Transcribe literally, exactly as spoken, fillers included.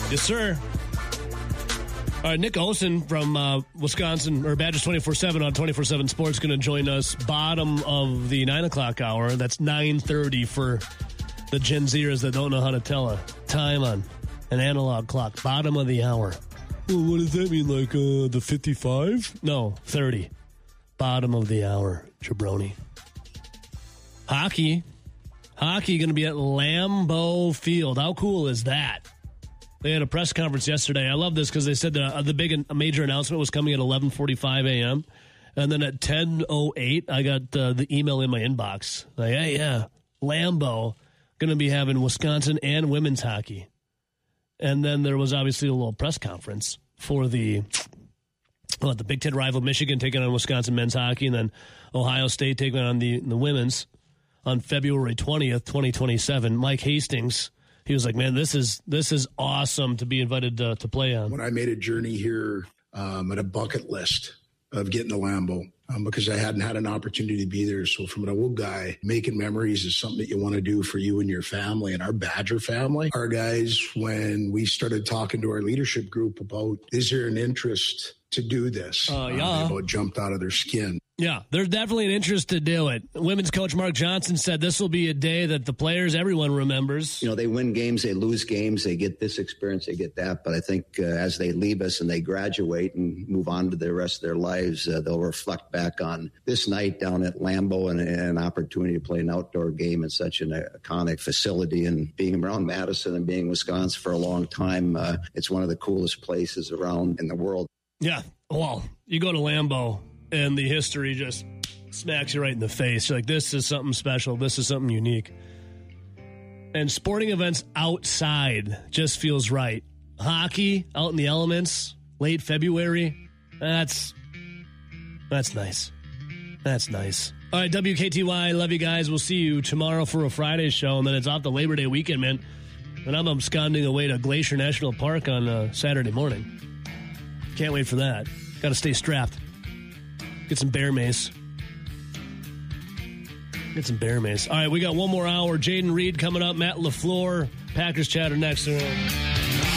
Yes, sir. All right, Nick Olson from uh, Wisconsin, or Badgers twenty-four seven on twenty-four seven Sports, going to join us bottom of the nine o'clock hour. That's nine thirty for the Gen Zers that don't know how to tell a time on an analog clock. Bottom of the hour. Well, what does that mean, like uh, the fifty-five? No, thirty. Bottom of the hour, jabroni. Hockey. Hockey going to be at Lambeau Field. How cool is that? They had a press conference yesterday. I love this because they said that uh, the big a major announcement was coming at eleven forty-five a.m. And then at ten oh eight, I got uh, the email in my inbox. Like, hey, yeah, Lambeau going to be having Wisconsin and women's hockey. And then there was obviously a little press conference for the well, the Big Ten rival Michigan taking on Wisconsin men's hockey, and then Ohio State taking on the, the women's on February twentieth, twenty twenty-seven. Mike Hastings, he was like, man, this is this is awesome to be invited to, to play on. When I made a journey here um, at a bucket list of getting to Lambeau um, because I hadn't had an opportunity to be there. So from an old guy, making memories is something that you want to do for you and your family. And our Badger family, our guys, when we started talking to our leadership group about, is there an interest to do this? Uh, yeah. Um, they about jumped out of their skin. Yeah, there's definitely an interest to do it. Women's coach Mark Johnson said this will be a day that the players, everyone remembers. You know, they win games, they lose games, they get this experience, they get that. But I think uh, as they leave us and they graduate and move on to the rest of their lives, uh, they'll reflect back on this night down at Lambeau and, and an opportunity to play an outdoor game in such an iconic facility. And being around Madison and being in Wisconsin for a long time, uh, it's one of the coolest places around in the world. Yeah, well, you go to Lambeau, and the history just smacks you right in the face. You're like, this is something special. This is something unique. And sporting events outside just feels right. Hockey out in the elements, late February, that's that's nice. That's nice. All right, W K T Y, love you guys. We'll see you tomorrow for a Friday show, and then it's off the Labor Day weekend, man. And I'm absconding away to Glacier National Park on uh, Saturday morning. Can't wait for that. Got to stay strapped. Get some bear mace. Get some bear mace. All right, we got one more hour. Jaden Reed coming up. Matt LaFleur. Packers chatter next.